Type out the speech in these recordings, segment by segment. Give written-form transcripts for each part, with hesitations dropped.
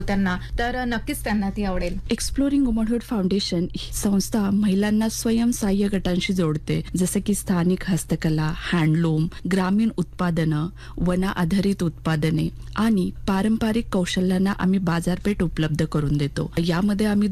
त्यांना तर नक्कीच त्यांना ती आवडेल. एक्सप्लोरिंग वुमनहुड फाउंडेशन ही संस्था महिलांना स्वयंसहाय्य गटांशी जोडते, जसे की स्थानिक हस्तकला, हँडलूम, ग्रामीण उत्पादनं, वना आधारित उत्पादने आणि पारंपरिक कौशल्यांना आम्ही बाजारपेठ उपलब्ध करून देतो. यामध्ये आम्ही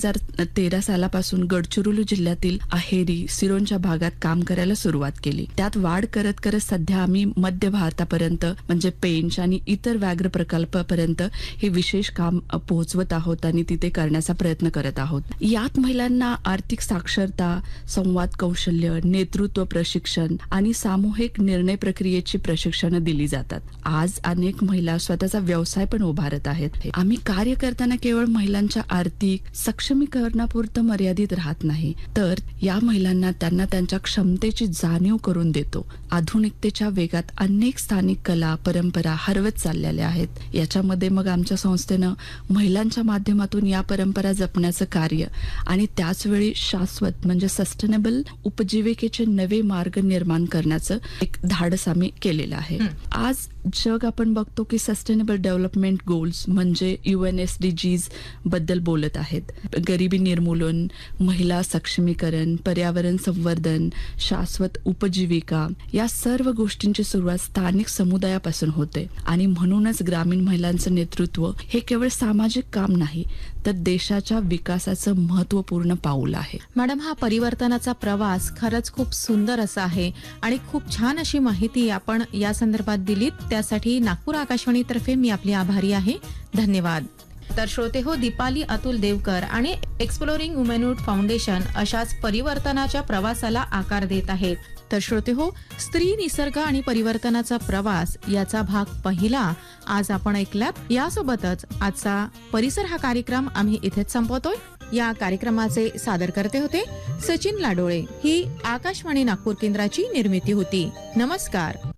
2013 सालापासून गडचिरोली जिल्ह्यातील अहेरी, सिरोंचा भागात काम करायला सुरुवात केली. त्यात वाढ करत करत सध्या आम्ही मध्य भारतापर्यंत म्हणजे पेंच आणि इतर व्याघ्र प्रकल्पापर्यंत हे विशेष काम पोहोचवत आहोत आणि तिथे करण्याचा प्रयत्न करत आहोत. यात महिलांना आर्थिक साक्षरता, संवाद कौशल्य, नेतृत्व प्रशिक्षण आणि सामूहिक निर्णय प्रक्रियेची प्रशिक्षण दिली जातात. आज अनेक महिला स्वतःचा व्यवसाय पण उभारत आहेत. आम्ही कार्य करताना केवळ महिलांच्या आर्थिक सक्षमीकरणापुरतं मर्यादित राहत नाही, तर या महिलांना त्यांना त्यांच्या क्षमतेची जाणीव करून देतो. आधुनिकतेच्या वेगात अनेक स्थानिक कला परंपरा हरवत चाललेल्या आहेत. याच्यामध्ये मग आमच्या संस्थेनं महिलांच्या माध्यमातून या परंपरा जपण्याचं कार्य आणि त्याचवेळी शाश्वत म्हणजे सस्टेनेबल उपजीविकेचे नवे मार्ग निर्माण करण्याचं एक धाडस आम्ही केलेलं आहे. आज जग आपण बघतो की सस्टेनेबल डेव्हलपमेंट गोल्स म्हणजे UNSDGs बद्दल बोलत आहेत. गरिबी निर्मूलन, महिला सक्षमीकरण, पर्यावरण संवर्धन, शाश्वत उपजीविका या सर्व गोष्टींची सुरुवात स्थानिक समुदायापासून होते आणि म्हणूनच ग्रामीण महिलांचं नेतृत्व हे केवळ सामाजिक काम नाही, तर देशाच्या विकासाचं महत्त्वपूर्ण पाऊल आहे. मॅडम, हा परिवर्तनाचा प्रवास खरंच खूप सुंदर असा आहे आणि खूप छान अशी माहिती आपण या संदर्भात दिलीत. त्यासाठी नागपूर आकाशवाणीतर्फे मी आपली आभारी आहे. धन्यवाद. तर श्रोते हो, दीपाली अतुल देवकर आणि एक्सप्लोरिंग वुमनहुड फाउंडेशन अशाच परिवर्तनाच्या प्रवासाला आकार देत आहेत. तर श्रोते हो, स्त्री, निसर्ग आणि परिवर्तनाचा प्रवास याचा भाग पहिला आज आपण ऐकलात. यासोबतच आजचा परिसर हा कार्यक्रम आम्ही इथेच संपवतोय. या कार्यक्रमाचे सादरकर्ते होते सचिन लाडोळे. ही आकाशवाणी नागपूर केंद्राची निर्मिती होती. नमस्कार.